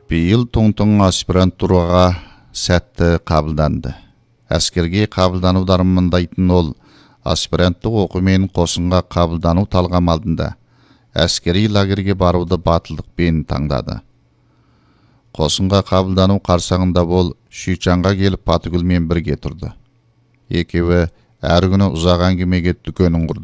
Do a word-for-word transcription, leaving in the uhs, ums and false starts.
Биыл тоң-тоң аспирантураға сәтті қабылданды. Әскерге қабылдану дарымындайтын ол, аспиранттық оқумен қосынға қабылдану талғам алдында әскери лагерге баруды батылдықпен таңдады. Қосынға қабылдану қарсаңында ол Шүйчанға келіп Патыгүлмен бірге тұрды. Екеуі әр күні ұзақ әңгімеге дүкенін құрды.